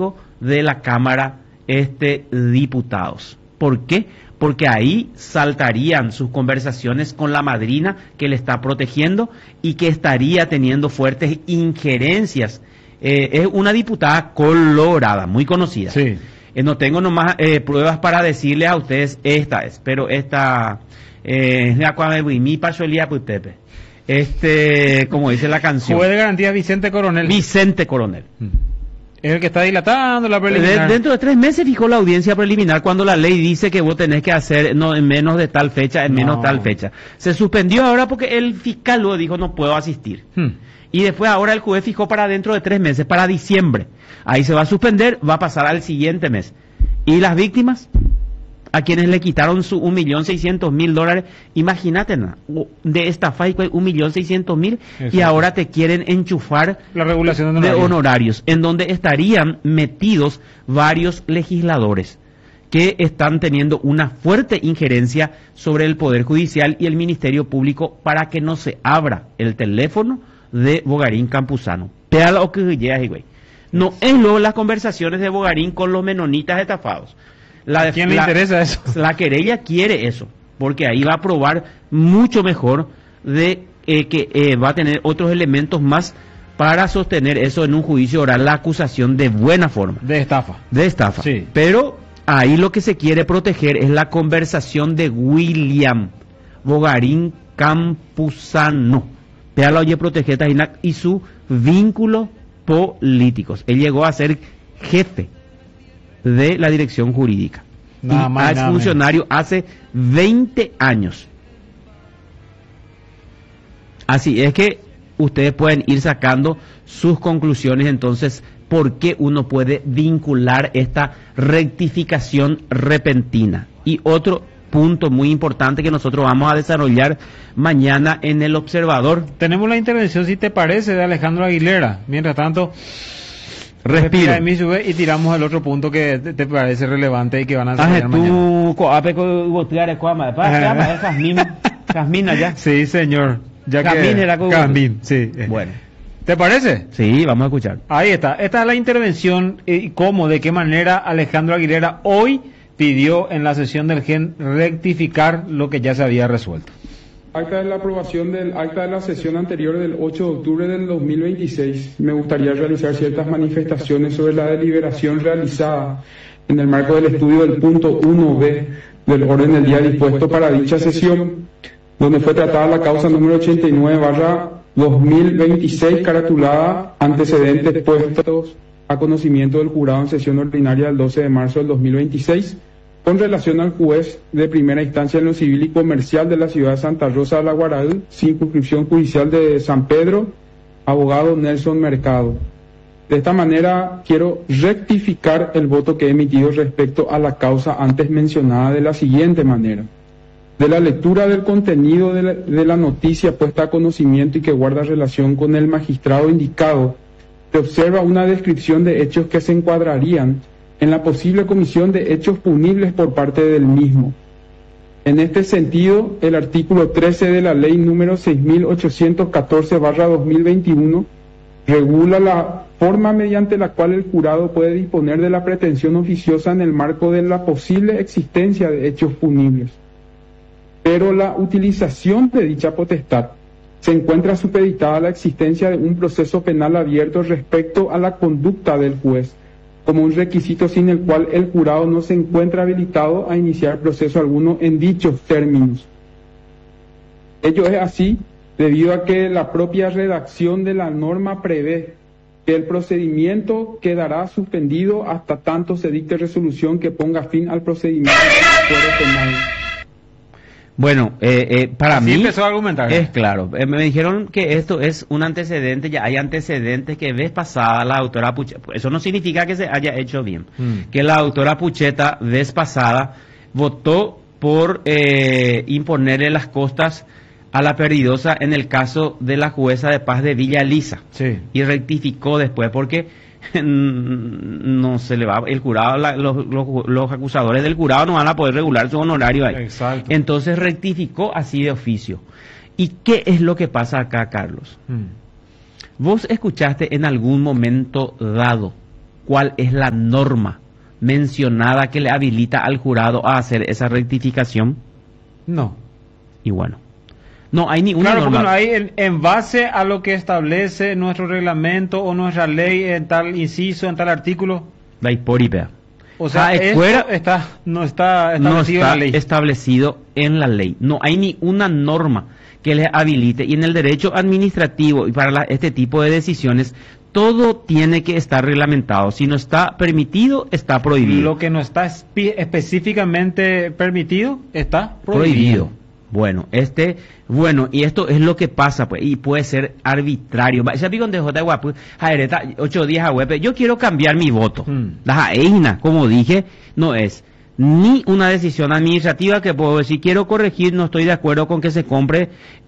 Público de la Cámara de Diputados. ¿Por qué? Porque ahí saltarían sus conversaciones con la madrina que le está protegiendo y que estaría teniendo fuertes injerencias. Es una diputada colorada, muy conocida. Sí. No tengo nomás pruebas para decirles a ustedes esta es, pero esta mi pasolía putepe. Como dice la canción. Juez de garantía Vicente Coronel. Vicente Coronel. Es el que está dilatando la preliminar. Dentro de 3 meses fijó la audiencia preliminar cuando la ley dice que vos tenés que hacer en menos de tal fecha, menos tal fecha. Se suspendió ahora porque el fiscal lo dijo no puedo asistir. Y después ahora el juez fijó para dentro de 3 meses, para diciembre. Ahí se va a suspender, va a pasar al siguiente mes. ¿Y las víctimas? A quienes le quitaron su $1.600.000, imagínate, de estafa y $1.600.000 y ahora te quieren enchufar la regulación de honorarios, en donde estarían metidos varios legisladores que están teniendo una fuerte injerencia sobre el Poder Judicial y el Ministerio Público para que no se abra el teléfono de Bogarín Campuzano. Pea lo que güey. No es luego las conversaciones de Bogarín con los menonitas estafados. ¿A quién le interesa eso? La querella quiere eso, porque ahí va a probar mucho mejor de que va a tener otros elementos más para sostener eso en un juicio oral, la acusación de buena forma. De estafa. De estafa. Sí. Pero ahí lo que se quiere proteger es la conversación de William Bogarín Campuzano. Vea la oye proteger y su vínculo políticos. Él llegó a ser jefe de la dirección jurídica. Es funcionario hace 20 años. Así es que ustedes pueden ir sacando sus conclusiones entonces, ¿por qué uno puede vincular esta rectificación repentina? Y otro punto muy importante que nosotros vamos a desarrollar mañana en El Observador. Tenemos la intervención, si te parece, de Alejandro Aguilera. Mientras tanto, respiro y tiramos el otro punto que te parece relevante y que van a desarrollar mañana. Jasmina ya. Sí, señor. Jasmine, sí. Bueno. ¿Te parece? Sí, vamos a escuchar. Ahí está. Esta es la intervención y cómo, de qué manera Alejandro Aguilera hoy pidió en la sesión del GEN rectificar lo que ya se había resuelto. Acta de la aprobación del acta de la sesión anterior del 8 de octubre del 2026. Me gustaría realizar ciertas manifestaciones sobre la deliberación realizada en el marco del estudio del punto 1B del orden del día dispuesto para dicha sesión, donde fue tratada la causa número 89/2026, caratulada antecedentes puestos a conocimiento del jurado en sesión ordinaria del 12 de marzo del 2026, con relación al juez de primera instancia en lo civil y comercial de la ciudad de Santa Rosa de la Guaraú, circunscripción judicial de San Pedro, abogado Nelson Mercado. De esta manera quiero rectificar el voto que he emitido respecto a la causa antes mencionada de la siguiente manera. De la lectura del contenido de la noticia puesta a conocimiento y que guarda relación con el magistrado indicado, se observa una descripción de hechos que se encuadrarían en la posible comisión de hechos punibles por parte del mismo. En este sentido, el artículo 13 de la ley número 6814/2021 regula la forma mediante la cual el jurado puede disponer de la pretensión oficiosa en el marco de la posible existencia de hechos punibles. Pero la utilización de dicha potestad se encuentra supeditada a la existencia de un proceso penal abierto respecto a la conducta del juez, como un requisito sin el cual el jurado no se encuentra habilitado a iniciar proceso alguno en dichos términos. Ello es así debido a que la propia redacción de la norma prevé que el procedimiento quedará suspendido hasta tanto se dicte resolución que ponga fin al procedimiento del fuero penal. Bueno, para así mí empezó a argumentar. Es claro. Me dijeron que esto es un antecedente, ya hay antecedentes que vez pasada la doctora Pucheta, eso no significa que se haya hecho bien, que la doctora Pucheta vez pasada votó por imponerle las costas a la perdidosa en el caso de la jueza de paz de Villa Elisa, sí, y rectificó después porque no se le va, el jurado, los acusadores del jurado no van a poder regular su honorario ahí. Exacto. Entonces rectificó así de oficio. ¿Y qué es lo que pasa acá, Carlos? Vos escuchaste en algún momento dado cuál es la norma mencionada que le habilita al jurado a hacer esa rectificación? No. Y bueno, no hay ninguna Claro, norma. porque no hay en base a lo que establece nuestro reglamento o nuestra ley en tal inciso, en tal artículo. La hiporipea. O sea, esto no está establecido en la ley. Establecido en la ley. No hay ni una norma que les habilite. Y en el derecho administrativo y para este tipo de decisiones, todo tiene que estar reglamentado. Si no está permitido, está prohibido. Lo que no está específicamente permitido, está prohibido. Bueno, y esto es lo que pasa, pues, y puede ser arbitrario. Ya vi con DJ guapo, 8 días a web, yo quiero cambiar mi voto. La EINA, como dije, no es ni una decisión administrativa que puedo decir, quiero corregir, no estoy de acuerdo con que se compre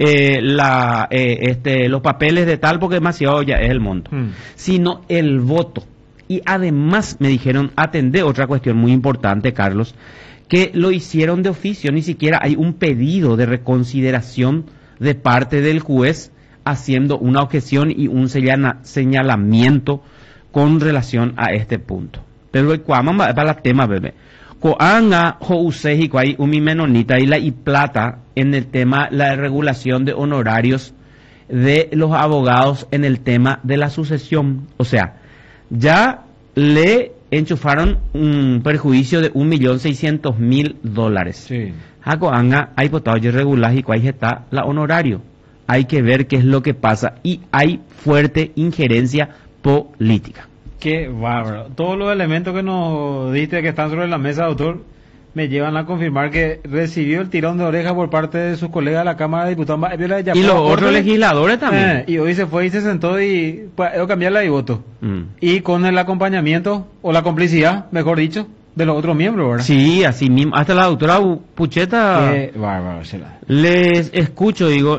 los papeles de tal porque demasiado ya es el monto, sino el voto. Y además me dijeron, atender otra cuestión muy importante, Carlos, que lo hicieron de oficio, ni siquiera hay un pedido de reconsideración de parte del juez haciendo una objeción y un señalamiento con relación a este punto. Pero para el tema, bebé. Coanga Jousei hay un menonita y la y plata en el tema la regulación de honorarios de los abogados en el tema de la sucesión. O sea, ya le enchufaron un perjuicio de $1.600.000. Sí. Coanga hay potado irregular y ahí está la honorario. Hay que ver qué es lo que pasa y hay fuerte injerencia política. Qué bárbaro. Todos los elementos que nos diste que están sobre la mesa, doctor, me llevan a confirmar que recibió el tirón de oreja por parte de sus colegas de la Cámara de Diputados. Y los otros legisladores también. Y hoy se fue y se sentó y puedo cambiarla de voto. Y con el acompañamiento, o la complicidad, mejor dicho, de los otros miembros, ¿verdad? Sí, así mismo. Hasta la doctora Pucheta. Qué bárbaro, Chela. Les escucho, digo,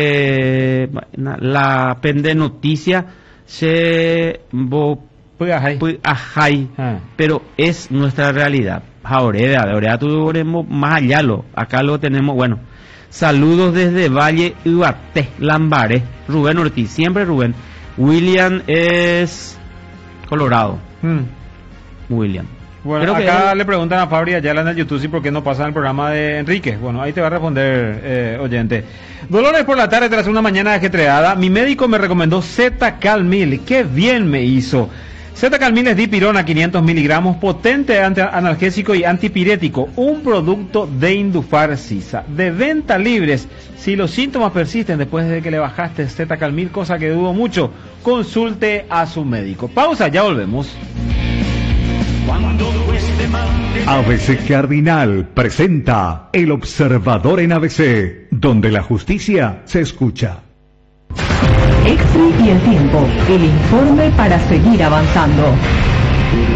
la pende noticia pero es nuestra realidad. Ahora tú tenemos más allá acá lo tenemos, bueno. Saludos desde Valle Ubaté, Lambaré, Rubén Ortiz, siempre Rubén. William es Colorado. William. Bueno, creo acá le preguntan a Fabri Ayala en el YouTube si por qué no pasa en el programa de Enrique. Bueno, ahí te va a responder, oyente. Dolores por la tarde tras una mañana ajetreada. Mi médico me recomendó Z-Calmil. ¡Qué bien me hizo! Z-Calmil es dipirona 500 miligramos, potente analgésico y antipirético, un producto de Indufar Sisa, de venta libres. Si los síntomas persisten después de que le bajaste Z-Calmil, cosa que dudo mucho, consulte a su médico. Pausa, ya volvemos. ABC Cardinal presenta El Observador en ABC, donde la justicia se escucha. Exri y el tiempo, el informe para seguir avanzando.